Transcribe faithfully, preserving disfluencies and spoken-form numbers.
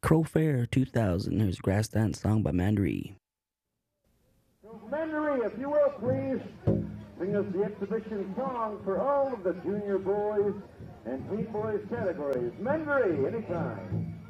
Crow Fair two thousand. Here's Grass Dance song by Mandaree. So Mandaree, if you will, please sing us the exhibition song for all of the junior boys and teen boys categories. Mandaree, anytime.